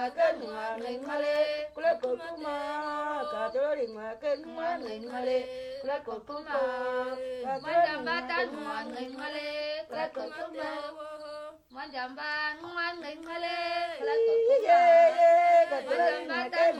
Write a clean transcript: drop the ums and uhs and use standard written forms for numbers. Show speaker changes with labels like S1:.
S1: mà kên mà nghinh mà lê cô lê cô cô mà cả chỗ đi mà kên mà nghinh mà lê cô lê cô cô mà cả chỗ đi mà kên mà nghinh mà lê cô lê cô cô mà
S2: Mà chậm ba ngoan nghinh mà lê
S1: yeah yeah cả chỗ đi mà kên